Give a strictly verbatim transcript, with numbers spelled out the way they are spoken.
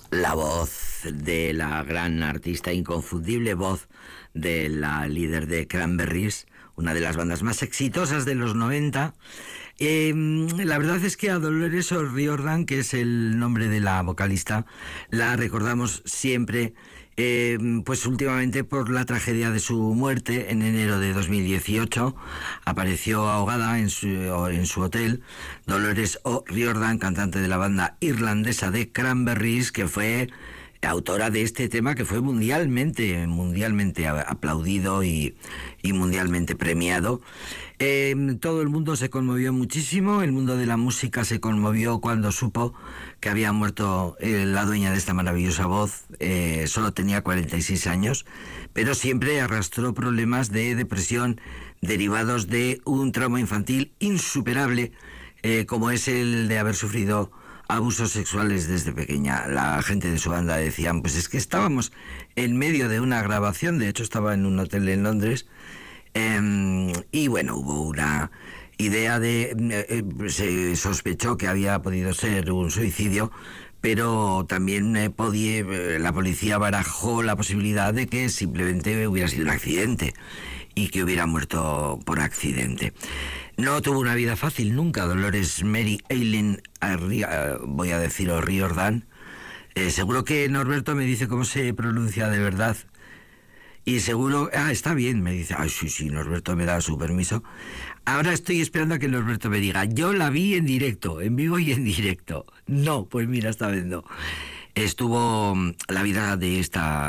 La voz de la gran artista, inconfundible voz de la líder de Cranberries, una de las bandas más exitosas de los noventa. Eh, la verdad es que a Dolores O'Riordan, que es el nombre de la vocalista, la recordamos siempre, eh, pues últimamente por la tragedia de su muerte en enero de dos mil dieciocho. Apareció ahogada en su, en su hotel Dolores O'Riordan, cantante de la banda irlandesa de Cranberries, que fue autora de este tema que fue mundialmente, mundialmente aplaudido y, y mundialmente premiado. Eh, todo el mundo se conmovió muchísimo, el mundo de la música se conmovió cuando supo que había muerto eh, la dueña de esta maravillosa voz. Eh, solo tenía cuarenta y seis años, pero siempre arrastró problemas de depresión derivados de un trauma infantil insuperable, eh, como es el de haber sufrido abusos sexuales desde pequeña. La gente de su banda decían, pues es que estábamos en medio de una grabación, de hecho estaba en un hotel en Londres, eh, y bueno, hubo una idea de, eh, se sospechó que había podido ser un suicidio, pero también eh, podía, la policía barajó la posibilidad de que simplemente hubiera sido un accidente y que hubiera muerto por accidente. No tuvo una vida fácil nunca Dolores Mary Eileen, voy a decir O'Riordan. Eh, seguro que Norberto me dice cómo se pronuncia de verdad. Y seguro, ah, está bien, me dice, ay, sí, sí, Norberto me da su permiso. Ahora estoy esperando a que Norberto me diga, yo la vi en directo, en vivo y en directo. No, pues mira, esta vez no. Estuvo la vida de esta